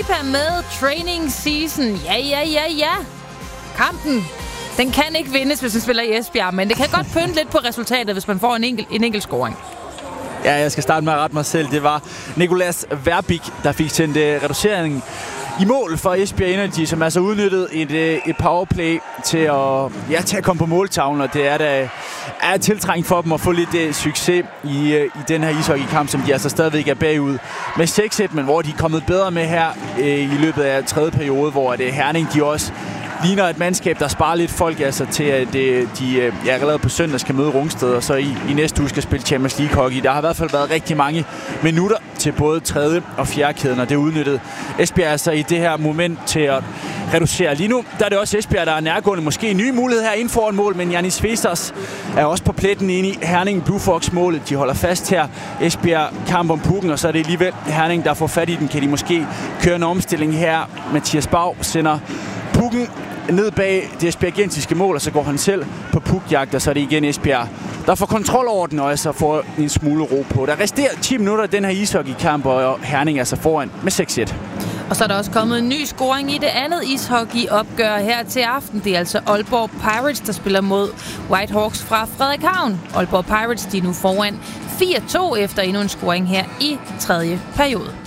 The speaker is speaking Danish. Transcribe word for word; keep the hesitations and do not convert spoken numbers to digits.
Saipa med Training Season. Ja, ja, ja, ja. Kampen, den kan ikke vindes, hvis man spiller i Esbjerg, men det kan godt pynte lidt på resultatet, hvis man får en enkelt, en enkelt scoring. Ja, jeg skal starte med at rette mig selv. Det var Nicolas Verbik, der fik sendt uh, reduceringen i mål for Esbjerg Energy, som altså udnyttet et, uh, et powerplay til at, ja, til at komme på måltavlen, og det er da er tiltrængt for dem at få lidt uh, succes i, uh, i den her ishockeykamp, som de altså stadigvæk er bagud med seks et, men hvor de er kommet bedre med her uh, i løbet af tredje periode, hvor det Herning, de også ligner et mandskab, der sparer lidt folk altså til, at de, de ja, allerede på søndag skal møde Rungsted, og så i, i næste uge skal spille Champions League hockey. Der har i hvert fald været rigtig mange minutter til både tredje og fjerde kæden, og det udnyttede Esbjerg altså i det her moment til at reducere. Lige nu der er det også Esbjerg, der er nærgående. Måske en ny mulighed her inden for en mål, men Janis Fesers er også på pletten inde i Herning Blue Fox-målet. De holder fast her. Esbjerg kamp om pukken, og så er det alligevel Herning, der får fat i den. Kan de måske køre en omstilling her? Mathias Bag sender pukken ned bag det esbjergensiske mål, og så går han selv på pukjagt, og så er det igen Esbjerg, der får kontrol over den, og altså får en smule ro på. Der resterer ti minutter i den her ishockeykamp, og Herning er så foran med seks et. Og så er der også kommet en ny scoring i det andet ishockeyopgør her til aften. Det er altså Aalborg Pirates, der spiller mod Whitehawks fra Frederikshavn. Aalborg Pirates, de er nu foran fire to efter endnu en scoring her i tredje periode.